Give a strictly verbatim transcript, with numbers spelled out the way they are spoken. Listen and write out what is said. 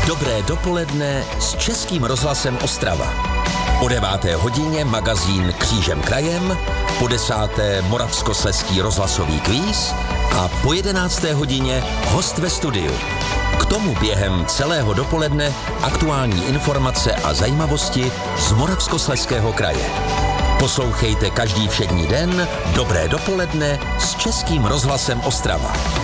Dobré dopoledne s Českým rozhlasem Ostrava. O deváté hodině magazín Křížem krajem, po desáté Moravskoslezský rozhlasový kvíz a po jedenácté hodině host ve studiu. K tomu během celého dopoledne aktuální informace a zajímavosti z Moravskoslezského kraje. Poslouchejte každý všední den Dobré dopoledne s Českým rozhlasem Ostrava.